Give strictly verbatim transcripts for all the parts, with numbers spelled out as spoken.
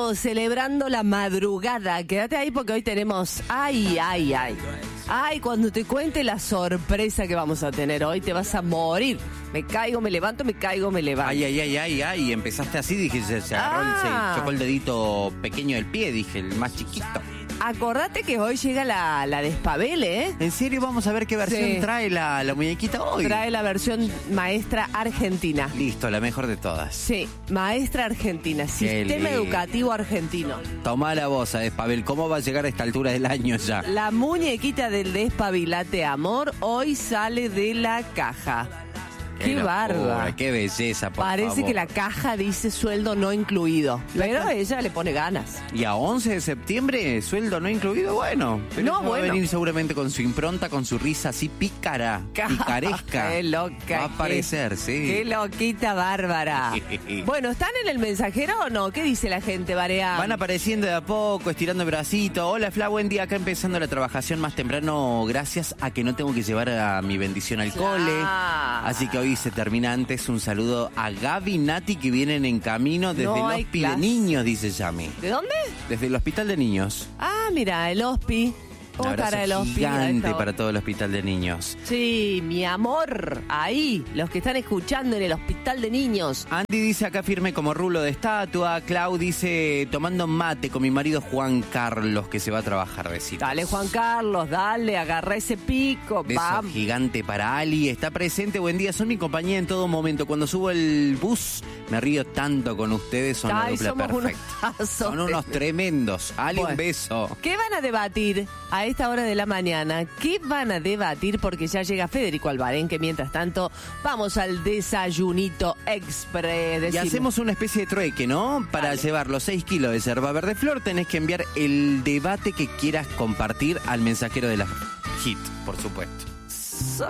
estamos celebrando la madrugada. Quédate ahí porque hoy tenemos... Ay, ay, ay. Ay, cuando te cuente la sorpresa que vamos a tener hoy, te vas a morir. Me caigo, me levanto, me caigo, me levanto. Ay, ay, ay, ay, ay. Empezaste así, dije, se, se agarró, Ah. se chocó el dedito pequeño del pie, dije, el más chiquito. Acordate que hoy llega la, la Despabele, ¿eh? ¿En serio? Vamos a ver qué versión Sí. trae la, la muñequita hoy. Trae la versión maestra argentina. Listo, la mejor de todas. Sí, maestra argentina, sistema lindo. educativo argentino. Tomá la voz, Despabel. ¿Cómo va a llegar a esta altura del año ya? La muñequita del Despabilate Amor hoy sale de la caja. ¡Qué locura, barba! ¡Qué belleza, por Parece favor. que la caja dice sueldo no incluido, pero ella le pone ganas. Y a once de septiembre, sueldo no incluido, bueno. Pero No, ella va bueno. a venir seguramente con su impronta, con su risa así pícara, picaresca. ¡Qué loca! Va a aparecer, qué, sí. ¡Qué loquita bárbara! Bueno, ¿están en el mensajero o no? ¿Qué dice la gente, Barea? Van apareciendo de a poco, estirando el bracito. Hola, Fla, buen día. Acá empezando la trabajación más temprano, gracias a que no tengo que llevar a mi bendición al cole. Claro. Así que hoy se termina antes. Un saludo a Gaby y Nati que vienen en camino desde No el hay Hospi de clase. Niños, dice Yami. ¿De dónde? Desde el Hospital de Niños. Ah, mira, el hospi. Un ¿Cómo abrazo estará el hospi? gigante Ahí para está. todo el Hospital de Niños. Sí, mi amor, ahí, los que están escuchando en el hospital de niños. Andy dice acá firme como rulo de estatua. Clau dice tomando mate con mi marido Juan Carlos que se va a trabajar, besitos. Dale, Juan Carlos, dale, agarra ese pico, Beso vamos. gigante para Ali. Está presente, buen día. Son mi compañía en todo momento. Cuando subo el bus, me río tanto con ustedes. Son la Ay, dupla somos perfecta. unos Son unos tremendos. Ali, Bueno. un beso. ¿Qué van a debatir a esta hora de la mañana? ¿Qué van a debatir? Porque ya llega Federico Albarén, que mientras tanto vamos al desayunito express. Y Decime. hacemos una especie de trueque, ¿no? Para Dale. llevar los seis kilos de yerba verde flor, tenés que enviar el debate que quieras compartir al mensajero de la Hit, por supuesto. So-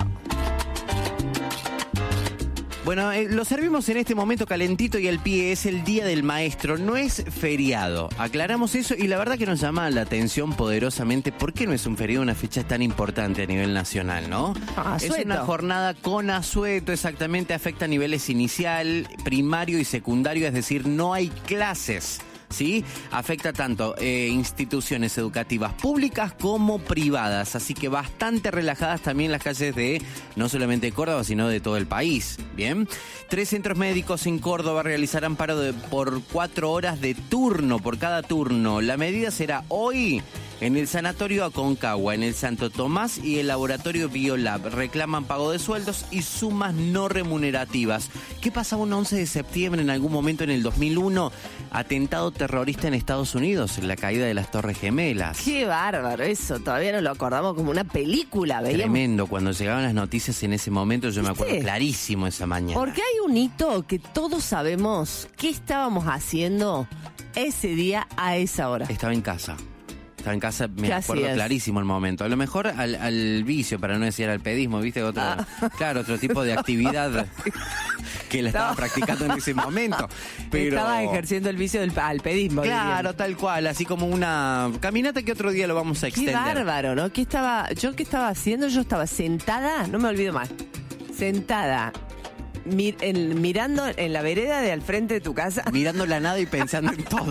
Bueno, eh, lo servimos en este momento calentito y al pie. Es el Día del Maestro, no es feriado. Aclaramos eso y la verdad que nos llama la atención poderosamente por qué no es un feriado, una fecha tan importante a nivel nacional, ¿no? Ah, es asueto. una jornada con asueto, exactamente, afecta a niveles inicial, primario y secundario, es decir, no hay clases. ¿Sí? Afecta tanto eh, instituciones educativas públicas como privadas, así que bastante relajadas también las calles de no solamente Córdoba, sino de todo el país. Bien, tres centros médicos en Córdoba realizarán paro de, por cuatro horas de turno, por cada turno. La medida será hoy en el Sanatorio Aconcagua, en el Santo Tomás y el Laboratorio Biolab. Reclaman pago de sueldos y sumas no remunerativas. ¿Qué pasaba un once de septiembre en algún momento en el dos mil uno? Atentado terrorista en Estados Unidos, la caída de las Torres Gemelas. Qué bárbaro eso, todavía nos lo acordamos como una película, veíamos. Tremendo, cuando llegaban las noticias en ese momento, yo me ¿Viste? acuerdo clarísimo esa mañana. Porque hay un hito que todos sabemos qué estábamos haciendo ese día a esa hora. Estaba en casa. Estaba en casa, me ¿Qué acuerdo hacías? clarísimo el momento. A lo mejor al, al vicio, para no decir al pedismo, ¿viste? Otro, Ah. Claro, otro tipo de actividad que la estaba No. practicando en ese momento. Pero Estaba ejerciendo el vicio del alpedismo. Claro, tal cual, así como una caminata que otro día lo vamos a Qué extender. bárbaro, ¿no? ¿Qué estaba, yo qué estaba haciendo? Yo estaba sentada, no me olvido más, sentada, mir- en- mirando en la vereda de al frente de tu casa. Mirando la nada y pensando en todo.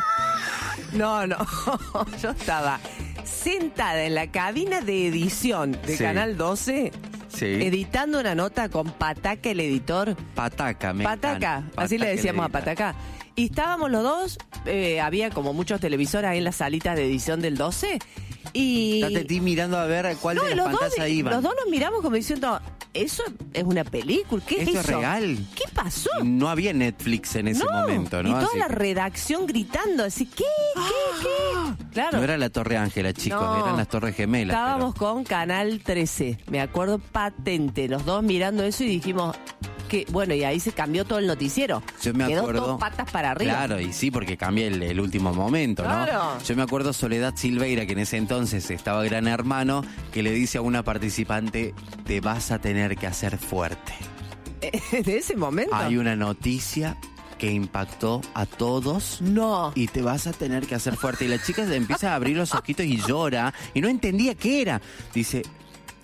No, no, yo estaba sentada en la cabina de edición de Sí. Canal doce, Sí. editando una nota con Pataca, el editor. Pataca, me Pataca, encanta. así le Pataca decíamos a edita. Pataca. Y estábamos los dos, eh, había como muchos televisores ahí en las salitas de edición del doce. Y. Estate ti mirando a ver cuál No, de y las los, dos, pantallas iban. los dos nos miramos como diciendo, eso es una película, ¿qué es ¿Esto eso? es real? ¿Qué pasó? No había Netflix en ese No, momento, ¿no? y toda Así la que- redacción gritando así, ¿qué? ¿Qué? ¿Qué? Claro. No era la Torre Ángela, chicos, No. eran las Torres Gemelas. Estábamos con Canal trece, me acuerdo patente, los dos mirando eso y dijimos que, bueno, y ahí se cambió todo el noticiero. Yo me Quedó acuerdo. todo patas para arriba. Claro, y sí, porque cambia el, el último momento, ¿no? Claro. Yo me acuerdo Soledad Silveira, que en ese entonces estaba Gran Hermano, que le dice a una participante: te vas a tener que hacer fuerte. En ese momento. Hay una noticia que impactó a todos. No. Y te vas a tener que hacer fuerte. Y la chica se empieza a abrir los ojitos y llora. Y no entendía qué era. Dice: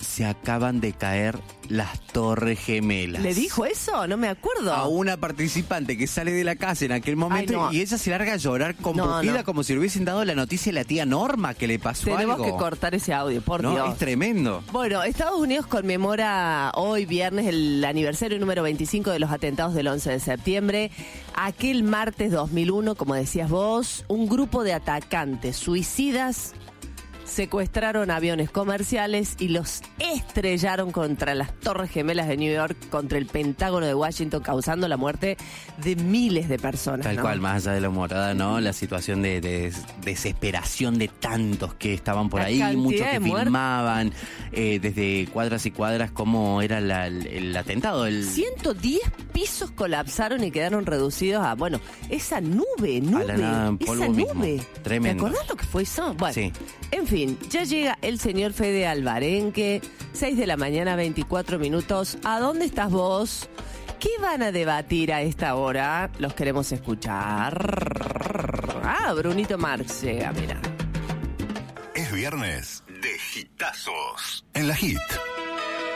se acaban de caer las Torres Gemelas. ¿Le dijo eso? No me acuerdo. A una participante que sale de la casa en aquel momento. Ay, no. Y ella se larga a llorar compungida, no, no. como si le hubiesen dado la noticia a la tía Norma que le pasó Tenemos algo. Tenemos que cortar ese audio, por no, Dios. Es tremendo. Bueno, Estados Unidos conmemora hoy viernes el aniversario número veinticinco de los atentados del once de septiembre. Aquel martes dos mil uno, como decías vos, un grupo de atacantes suicidas secuestraron aviones comerciales y los estrellaron contra las Torres Gemelas de New York, contra el Pentágono de Washington, causando la muerte de miles de personas. Tal ¿no? cual, más allá de la humorada, ¿no? La situación de, de desesperación de tantos que estaban por la ahí, muchos que filmaban eh, desde cuadras y cuadras cómo era la, el, el atentado. El... ciento diez pisos colapsaron y quedaron reducidos a, bueno, esa nube, nube, a la nada, en polvo esa mismo. nube. Tremendo. ¿Te acordás lo que fue eso? Bueno, sí. En fin, ya llega el señor Fede Alvarenque, seis de la mañana, veinticuatro minutos. ¿A dónde estás vos? ¿Qué van a debatir a esta hora? Los queremos escuchar. Ah, Brunito Marx llega, mira. Es viernes de hitazos en la Hit.